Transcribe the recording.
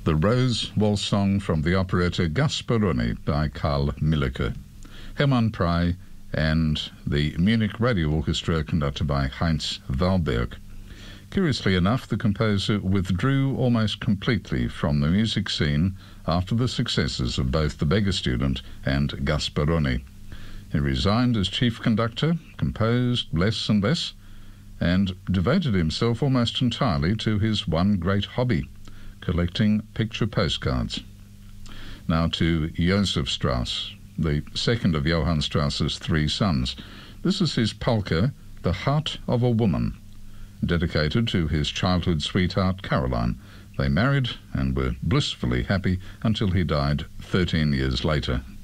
the Rose Waltz song from the operetta Gasparoni by Carl Milleke, Hermann Prey and the Munich Radio Orchestra conducted by Heinz Wahlberg. Curiously enough, the composer withdrew almost completely from the music scene after the successes of both The Beggar Student and Gasparoni. He resigned as chief conductor, composed less and less, and devoted himself almost entirely to his one great hobby, collecting picture postcards. Now to Joseph Strauss, the second of Johann Strauss's three sons. This is his polka, The Heart of a Woman, dedicated to his childhood sweetheart Caroline. They married and were blissfully happy until he died 13 years later.